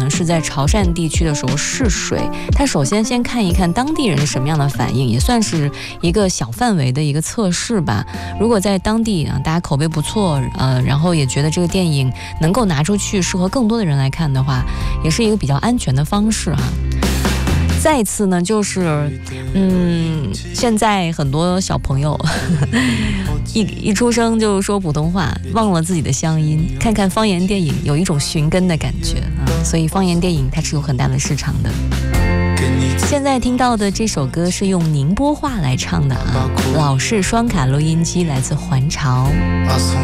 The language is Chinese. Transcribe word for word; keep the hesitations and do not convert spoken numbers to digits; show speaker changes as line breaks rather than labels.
呢是在潮汕地区的时候试水，他首先先看一看当地人是什么样的反应，也算是一个小范围的一个测试吧。如果在当地啊大家口碑不错，呃，然后也觉得这个电影能够拿出去适合更多的人来看的话，也是一个比较安全的方式哈。再次呢，就是嗯，现在很多小朋友呵呵一一出生就说普通话，忘了自己的乡音。看看方言电影，有一种寻根的感觉啊，所以方言电影它是有很大的市场的。现在听到的这首歌是用宁波话来唱的啊，老式双卡录音机来自环潮。